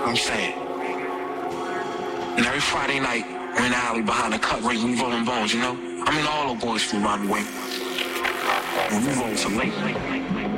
I'm saying. And every Friday night, we're in the alley behind the cut rate, we rolling bones, you know? I mean, all the boys from around the way. And we roll till late.